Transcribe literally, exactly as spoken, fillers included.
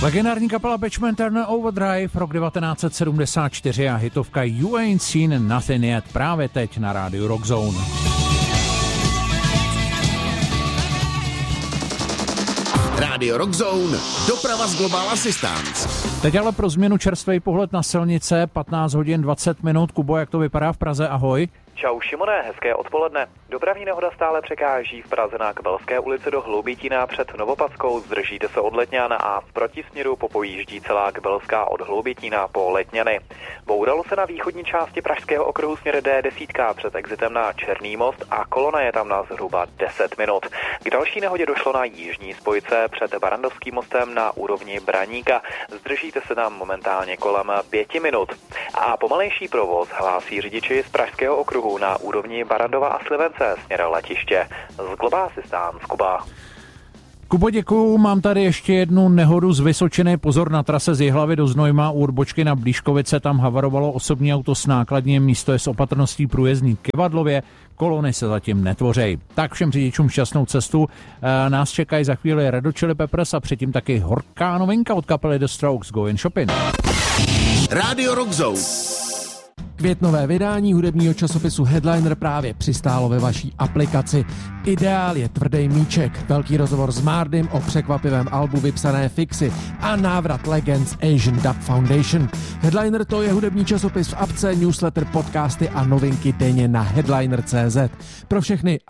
Legendární kapela Bachman Turner Overdrive, rok devatenáct set sedmdesát čtyři a hitovka You Ain't Seen Nothing Yet právě teď na rádiu Rock Zone. Rádio Rock Zone, doprava z Global Assistance. Teď ale pro změnu čerstvý pohled na silnice, patnáct hodin dvacet minut. Kubo, jak to vypadá v Praze? Ahoj. Čau Šimone, hezké odpoledne. Dopravní nehoda stále překáží v Praze na Kabelské ulici do Hloubětína před Novopackou. Zdržíte se od Letňan a v protisměru popojíždí celá Kabelská od Hloubětína po Letňany. Bouralo se na východní části pražského okruhu směr D deset před exitem na Černý most a kolona je tam na zhruba deset minut. K další nehodě došlo na jižní spojce před Barandovským mostem na úrovni Braníka. Zdržíte se tam momentálně kolem pěti minut. A pomalejší provoz hlásí řidiči z pražského okruhu na úrovni Barandova a Slivence směr letiště. Z Global Assistance, Kuba. Kubo, děkuju. Mám tady ještě jednu nehodu z Vysočiny. Pozor, na trase z Jihlavy do Znojma u odbočky na Blížkovice. Tam havarovalo osobní auto s nákladním, místo je s opatrností průjezdní Kivadlově. Kolony se zatím netvořejí. Tak všem řidičům šťastnou cestu. E, nás čekají za chvíli Red Hot Chili Peppers a předtím taky horká novinka od kapely The Strokes, Going Shopping. Rádio Rock Zone. Květnové vydání hudebního časopisu Headliner právě přistálo ve vaší aplikaci. Ideál je tvrdý míček, velký rozhovor s Mardym o překvapivém albu vypsané Fixy a návrat Legends Asian Dub Foundation. Headliner to je hudební časopis v apce, newsletter, podcasty a novinky denně na headliner tečka cé zet. Pro všechny